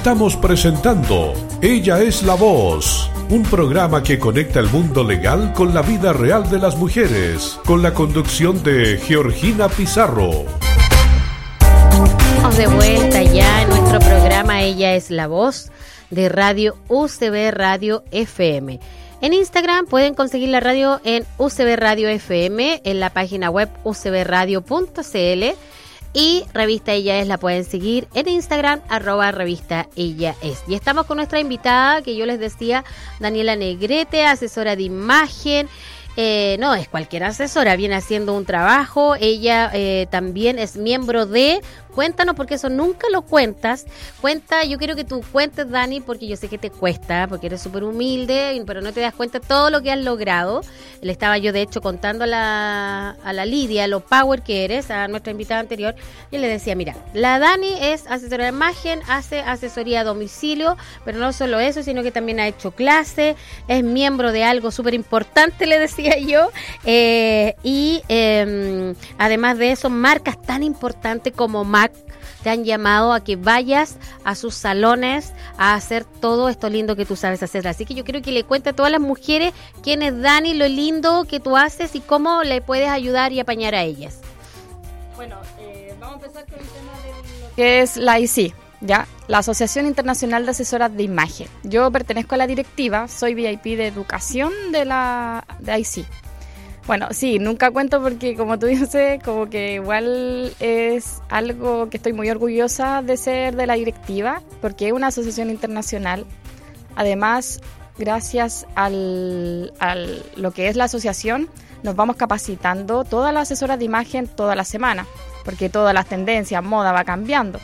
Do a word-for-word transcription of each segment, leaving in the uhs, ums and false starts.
Estamos presentando Ella es la Voz, un programa que conecta el mundo legal con la vida real de las mujeres, con la conducción de Georgina Pizarro. Estamos de vuelta ya en nuestro programa Ella es la Voz de Radio U C B Radio F M. En Instagram pueden conseguir la radio en U C B Radio F M, en la página web u c b radio punto c l, y Revista Ella Es la pueden seguir en Instagram, arroba Revista Ella Es. Y estamos con nuestra invitada, que yo les decía, Daniela Negrete, asesora de imagen. Eh, no es cualquier asesora, viene haciendo un trabajo. Ella eh, también es miembro de... Cuéntanos, porque eso nunca lo cuentas. Cuenta, yo quiero que tú cuentes, Dani, porque yo sé que te cuesta, porque eres súper humilde, pero no te das cuenta de todo lo que has logrado. Le estaba yo, de hecho, contando a la, a la Lidia lo power que eres, a nuestra invitada anterior, y le decía, mira, la Dani es asesora de imagen, hace asesoría a domicilio, pero no solo eso, sino que también ha hecho clase, es miembro de algo súper importante, le decía yo, eh, y eh, además de eso, marcas tan importantes como Mac te han llamado a que vayas a sus salones a hacer todo esto lindo que tú sabes hacer. Así que yo quiero que le cuente a todas las mujeres quién es Dani, lo lindo que tú haces y cómo le puedes ayudar y apañar a ellas. Bueno, eh, vamos a empezar con el tema de lo que es la I C I, ¿ya? La Asociación Internacional de Asesoras de Imagen. Yo pertenezco a la directiva, soy V I P de educación de la de I C I. Bueno, sí, nunca cuento porque, como tú dices, como que igual es algo que estoy muy orgullosa de ser de la directiva, porque es una asociación internacional. Además, gracias al, al lo que es la asociación, nos vamos capacitando todas las asesoras de imagen toda la semana, porque todas las tendencias, moda va cambiando.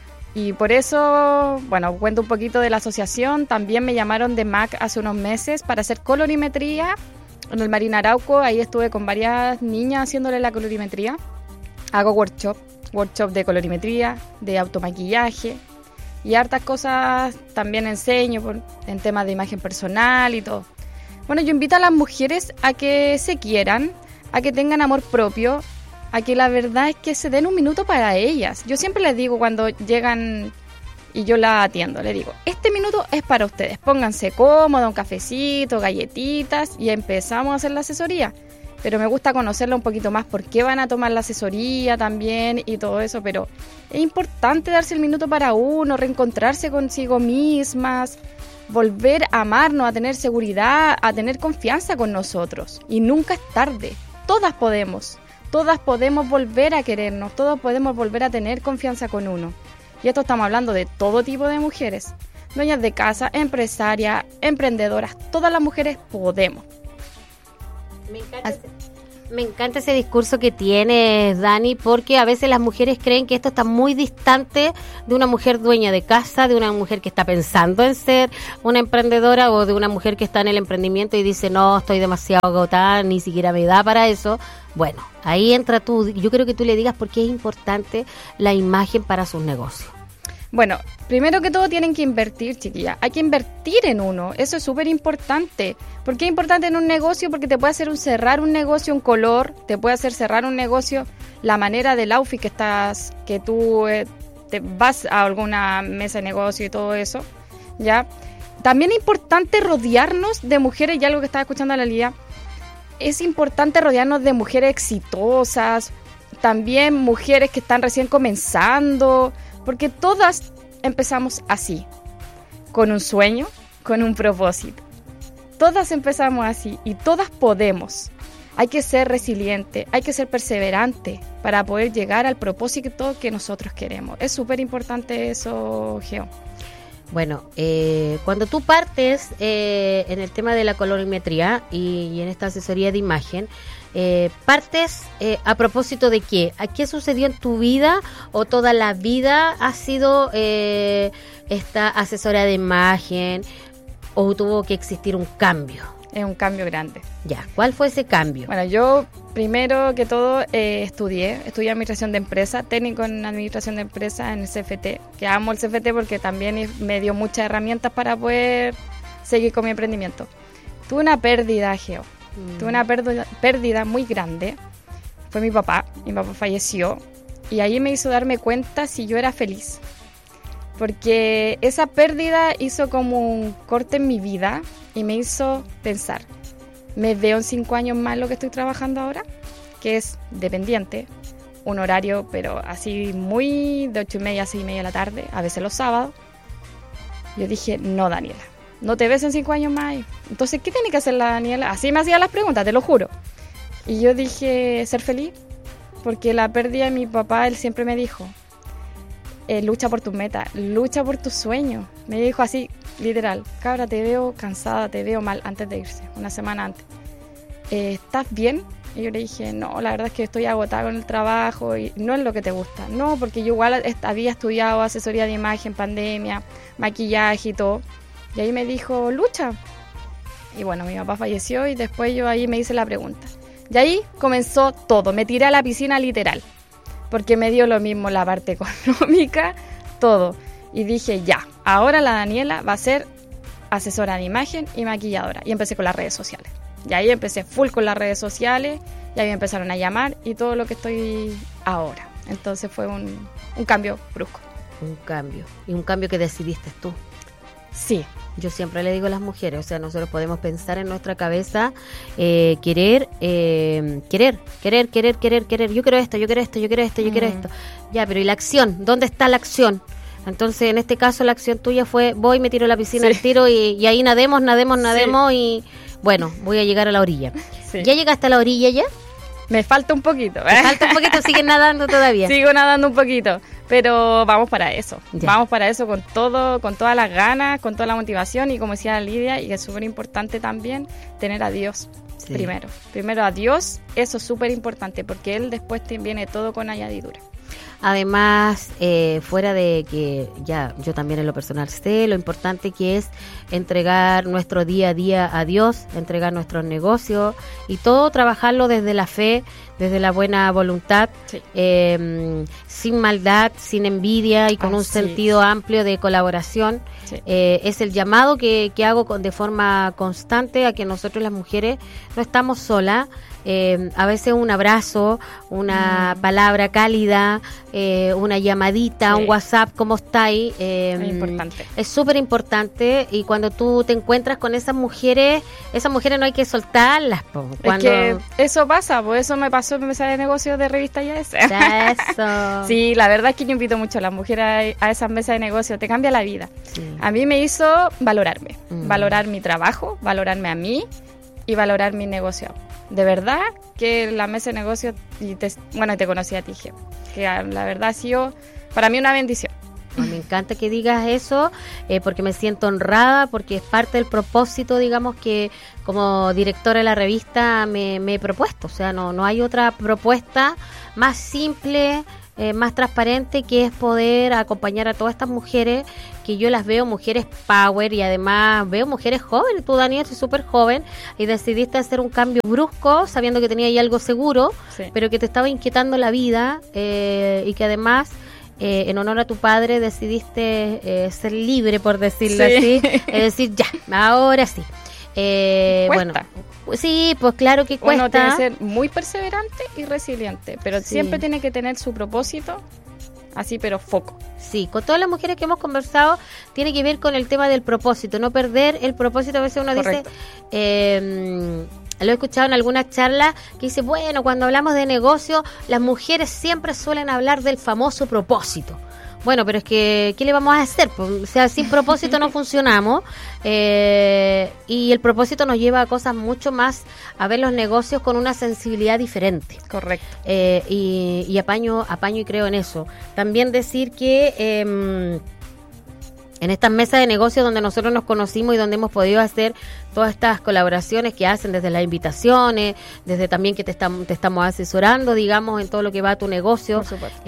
Y por eso, bueno, cuento un poquito de la asociación. También me llamaron de M A C hace unos meses para hacer colorimetría en el Marín Arauco. Ahí estuve con varias niñas haciéndole la colorimetría. Hago workshop, workshop de colorimetría, de automaquillaje y hartas cosas también enseño por, en temas de imagen personal y todo. Bueno, yo invito a las mujeres a que se quieran, a que tengan amor propio, a que la verdad es que se den un minuto para ellas. Yo siempre les digo cuando llegan y yo la atiendo, le digo, este minuto es para ustedes, pónganse cómodos, un cafecito, galletitas y empezamos a hacer la asesoría. Pero me gusta conocerla un poquito más, por qué van a tomar la asesoría también y todo eso, pero es importante darse el minuto para uno, reencontrarse consigo mismas, volver a amarnos, a tener seguridad, a tener confianza con nosotros. Y nunca es tarde, todas podemos, todas podemos volver a querernos, todas podemos volver a tener confianza con uno. Y esto estamos hablando de todo tipo de mujeres, dueñas de casa, empresarias, emprendedoras, todas las mujeres podemos. Me encanta, ese, me encanta ese discurso que tienes, Dani, porque a veces las mujeres creen que esto está muy distante de una mujer dueña de casa, de una mujer que está pensando en ser una emprendedora o de una mujer que está en el emprendimiento y dice, no, estoy demasiado agotada, ni siquiera me da para eso. Bueno, ahí entra tú. Yo creo que tú le digas por qué es importante la imagen para sus negocios. Bueno, primero que todo tienen que invertir, chiquilla. Hay que invertir en uno. Eso es súper importante. ¿Por qué es importante en un negocio? Porque te puede hacer un cerrar un negocio, un color, te puede hacer cerrar un negocio, la manera del outfit que estás, que tú eh, te vas a alguna mesa de negocio y todo eso, ¿ya? También es importante rodearnos de mujeres, y algo que estaba escuchando a la Lía, es importante rodearnos de mujeres exitosas, también mujeres que están recién comenzando, porque todas empezamos así, con un sueño, con un propósito. Todas empezamos así y todas podemos. Hay que ser resiliente, hay que ser perseverante para poder llegar al propósito que nosotros queremos. Es súper importante eso, Geo. Bueno, eh, cuando tú partes eh, en el tema de la colorimetría y, y en esta asesoría de imagen, eh, partes eh, a propósito de qué, ¿a qué sucedió en tu vida o toda la vida ha sido eh, esta asesora de imagen o tuvo que existir un cambio? Es un cambio grande. Ya, ¿cuál fue ese cambio? Bueno, yo primero que todo eh, estudié, estudié administración de empresa, técnico en administración de empresa en el C F T, que amo el C F T porque también me dio muchas herramientas para poder seguir con mi emprendimiento. Tuve una pérdida, Geo, mm. tuve una pérdida, pérdida muy grande, fue mi papá, mi papá falleció y ahí me hizo darme cuenta si yo era feliz. porque esa pérdida hizo como un corte en mi vida y me hizo pensar, ¿me veo en cinco años más lo que estoy trabajando ahora? Que es dependiente, un horario pero así muy de ocho y media a seis y media de la tarde, a veces los sábados. Yo dije, no, Daniela, no te ves en cinco años más. Entonces, ¿qué tiene que hacer la Daniela? Así me hacía las preguntas, te lo juro. Y yo dije, ser feliz, porque la pérdida de mi papá, él siempre me dijo, eh, lucha por tus metas, lucha por tus sueños. Me dijo así, literal, cabra, te veo cansada, te veo mal antes de irse, una semana antes. Eh, ¿Estás bien? Y yo le dije, no, la verdad es que estoy agotada con el trabajo y no es lo que te gusta. No, porque yo igual est- había estudiado asesoría de imagen, pandemia, maquillaje y todo. Y ahí me dijo, lucha. Y bueno, mi papá falleció y después yo ahí me hice la pregunta. Y ahí comenzó todo, me tiré a la piscina literal, porque me dio lo mismo la parte económica, todo. Y dije, ya, ahora la Daniela va a ser asesora de imagen y maquilladora. Y empecé con las redes sociales. Y ahí empecé full con las redes sociales, y ahí me empezaron a llamar y todo lo que estoy ahora. Entonces fue un, un cambio brusco. Un cambio. Y un cambio que decidiste tú. Sí. Yo siempre le digo a las mujeres, o sea, nosotros podemos pensar en nuestra cabeza, eh, querer, eh, querer, querer, querer, querer, querer. Yo quiero esto, yo quiero esto, yo quiero esto, yo mm. quiero esto. Ya, pero ¿y la acción? ¿Dónde está la acción? Entonces, en este caso, la acción tuya fue, voy, me tiro a la piscina, sí. al tiro y, y ahí nademos, nademos, nademos sí. y... Bueno, voy a llegar a la orilla. Sí. ¿Ya llegaste a la orilla ya? Me falta un poquito. Me falta un poquito, sigues nadando todavía. Sigo nadando un poquito, pero vamos para eso. Ya. Vamos para eso con todo, con todas las ganas, con toda la motivación y como decía Lidia, y es súper importante también tener a Dios sí. primero. Primero a Dios, eso es súper importante porque Él después te viene todo con añadidura. Además, eh, fuera de que ya yo también en lo personal sé lo importante que es entregar nuestro día a día a Dios, entregar nuestros negocios y todo trabajarlo desde la fe, desde la buena voluntad, sí. eh, sin maldad, sin envidia y con Así un sentido es. amplio de colaboración. Sí. Eh, es el llamado que, que hago con, de forma constante a que nosotros las mujeres no estamos solas. Eh, a veces un abrazo, una mm. palabra cálida, eh, una llamadita, sí. un WhatsApp, ¿cómo estáis? Eh, es importante. Es súper importante y cuando tú te encuentras con esas mujeres, esas mujeres no hay que soltarlas. Po. Cuando... Es que eso pasa, pues eso me pasó en mi mesa de negocios de revista ya ese. Eso. Sí, la verdad es que yo invito mucho a las mujeres a, a esas mesas de negocios, te cambia la vida. Sí. A mí me hizo valorarme, mm. valorar mi trabajo, valorarme a mí y valorar mi negocio. De verdad que la mesa de negocios, y te, bueno, te conocí a ti, que la verdad ha sido para mí una bendición. Me encanta que digas eso, eh, porque me siento honrada, porque es parte del propósito, digamos, que como directora de la revista me, me he propuesto. O sea, no, no hay otra propuesta más simple, eh, más transparente, que es poder acompañar a todas estas mujeres, que yo las veo mujeres power y además veo mujeres jóvenes. Tú, Daniel, eres súper joven y decidiste hacer un cambio brusco sabiendo que tenía ahí algo seguro, sí. pero que te estaba inquietando la vida eh, y que además... Eh, en honor a tu padre decidiste eh, ser libre, por decirlo sí. así, es decir, ya, ahora sí. Eh, bueno, sí, pues claro que cuesta. Uno tiene que ser muy perseverante y resiliente, pero sí. siempre tiene que tener su propósito, así, pero foco. Sí, con todas las mujeres que hemos conversado, tiene que ver con el tema del propósito, no perder el propósito. A veces uno Correcto. dice... Eh, Lo he escuchado en algunas charlas que dice, bueno, cuando hablamos de negocio, las mujeres siempre suelen hablar del famoso propósito. Bueno, pero es que, ¿qué le vamos a hacer? O sea, sin propósito no funcionamos eh, y el propósito nos lleva a cosas mucho más, a ver los negocios con una sensibilidad diferente. Correcto. Eh, y, y apaño, apaño y creo en eso. También decir que... Eh, en estas mesas de negocios donde nosotros nos conocimos y donde hemos podido hacer todas estas colaboraciones que hacen desde las invitaciones, desde también que te, estamos te estamos asesorando, digamos, en todo lo que va a tu negocio,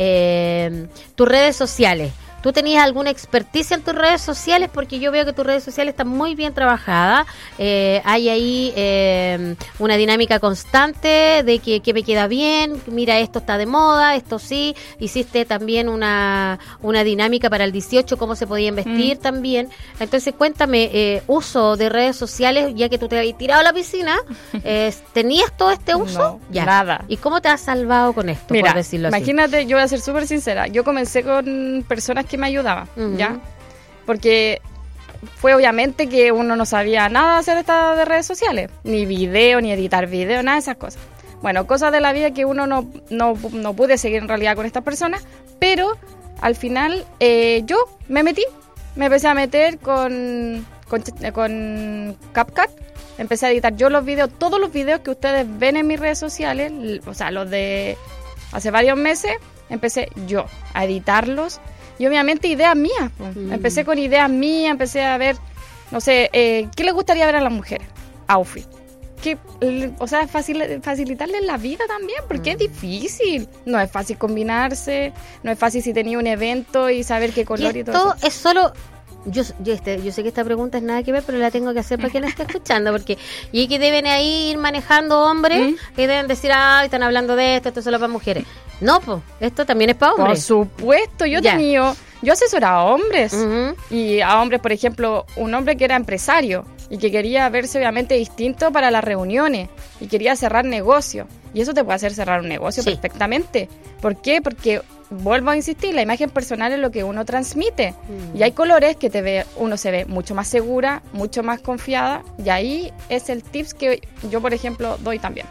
eh, tus redes sociales. ¿Tú tenías alguna experticia en tus redes sociales? Porque yo veo que tus redes sociales están muy bien trabajadas. Eh, hay ahí eh, una dinámica constante de que, que me queda bien, mira, esto está de moda, esto sí. Hiciste también una, una dinámica para el dieciocho, cómo se podían vestir mm. también. Entonces, cuéntame, eh, uso de redes sociales, ya que tú te habías tirado a la piscina, eh, ¿tenías todo este uso? No, ya. Nada. ¿Y cómo te has salvado con esto, Mira, por decirlo así? Imagínate, yo voy a ser súper sincera. Yo comencé con personas que me ayudaba, Uh-huh. ¿ya? Porque fue obviamente que uno no sabía nada hacer esta de redes sociales, ni video, ni editar video, nada de esas cosas. Bueno, cosas de la vida que uno no, no, no pude seguir en realidad con estas personas, pero al final eh, yo me metí, me empecé a meter con, con, con CapCut, empecé a editar yo los videos, todos los videos que ustedes ven en mis redes sociales, o sea, los de hace varios meses, empecé yo a editarlos. Y obviamente ideas mías. Pues. Mm. Empecé con ideas mías, empecé a ver, no sé, eh, ¿qué les gustaría ver a las mujeres? Outfit. Que, o sea, fácil, facilitarles la vida también, porque mm. es difícil. No es fácil combinarse, no es fácil si tenía un evento y saber qué color y, y todo eso. Es solo... Yo, yo, este, yo sé que esta pregunta es nada que ver, pero la tengo que hacer para quien está escuchando, porque y que deben ahí ir manejando hombres, ¿Mm? que deben decir, ah, están hablando de esto, esto es solo para mujeres. No, pues, esto también es para hombres. Por supuesto, yo he tenido, yo asesoraba a hombres, uh-huh. y a hombres, por ejemplo, un hombre que era empresario y que quería verse obviamente distinto para las reuniones y quería cerrar negocio, y eso te puede hacer cerrar un negocio sí. perfectamente. ¿Por qué? Porque vuelvo a insistir, la imagen personal es lo que uno transmite. Mm. Y hay colores que te ve, uno se ve mucho más segura, mucho más confiada. Y ahí es el tips que yo, por ejemplo, doy también.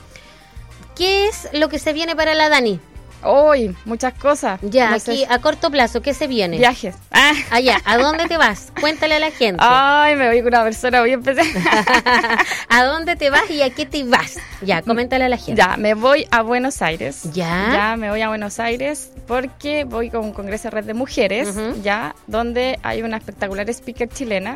¿Qué es lo que se viene para la Dani? Uy, muchas cosas. Ya, no aquí sé. A corto plazo, ¿qué se viene? Viajes. Ah. Allá, ¿a dónde te vas? Cuéntale a la gente. Ay, me voy con una persona muy especial. ¿A dónde te vas y a qué te vas? Ya, coméntale a la gente. Ya, me voy a Buenos Aires. Ya. Ya, me voy a Buenos Aires porque voy con un congreso de red de mujeres, uh-huh. ya, donde hay una espectacular speaker chilena.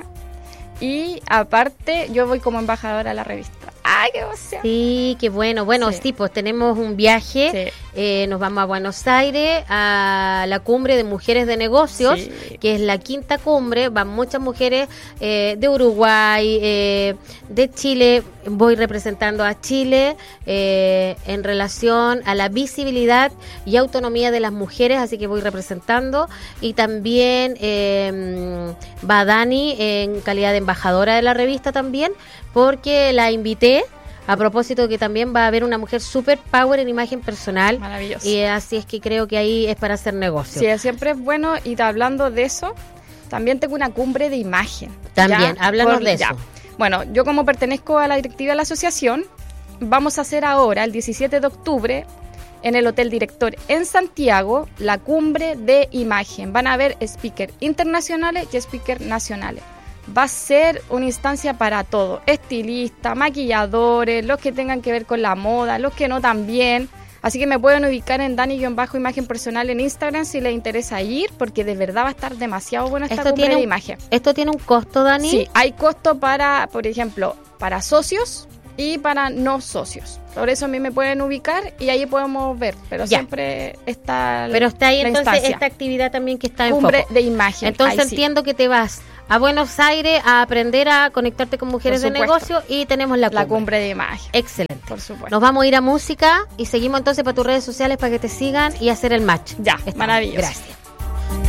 Y aparte, yo voy como embajadora a la revista. ¡Ay, qué emoción! Sí, qué bueno. Bueno, sí, pues tenemos un viaje. Sí. Eh, nos vamos a Buenos Aires, a la cumbre de mujeres de negocios, sí. que es la quinta cumbre. Van muchas mujeres eh, de Uruguay, eh, de Chile. Voy representando a Chile eh, en relación a la visibilidad y autonomía de las mujeres, así que voy representando. Y también eh, va Dani en calidad de embajadora de la revista también, porque la invité a propósito que también va a haber una mujer super power en imagen personal. Maravilloso. Y así es que creo que ahí es para hacer negocio. Sí, siempre es bueno. Y hablando de eso, también tengo una cumbre de imagen. También, ¿ya? Háblanos Por, de ya. eso. Bueno, yo como pertenezco a la directiva de la asociación, vamos a hacer ahora, el diecisiete de octubre, en el Hotel Director en Santiago, la cumbre de imagen. Van a haber speakers internacionales y speakers nacionales. Va a ser una instancia para todo, estilistas, maquilladores, los que tengan que ver con la moda, los que no también. Así que me pueden ubicar en Dani-Imagen Personal en Instagram si les interesa ir, porque de verdad va a estar demasiado bueno esta cumbre de un, imagen. ¿Esto tiene un costo, Dani? Sí, hay costo para, por ejemplo, para socios y para no socios. Por eso a mí me pueden ubicar y ahí podemos ver, pero ya. siempre está Pero está ahí la entonces instancia. Esta actividad también que está en cumbre foco. de imagen. Entonces ahí entiendo sí. que te vas a Buenos Aires a aprender a conectarte con mujeres de negocio y tenemos la cumbre. La cumbre de imagen. Excelente. Por supuesto. Nos vamos a ir a música y seguimos entonces para tus redes sociales para que te sigan y hacer el match. Ya, Estamos. maravilloso. Gracias.